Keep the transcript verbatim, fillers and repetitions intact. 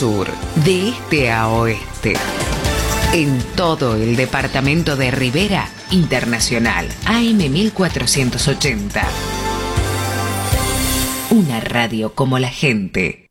sur, de este a oeste. En todo el departamento de Rivera, Internacional A M mil cuatrocientos ochenta. Una radio como la gente.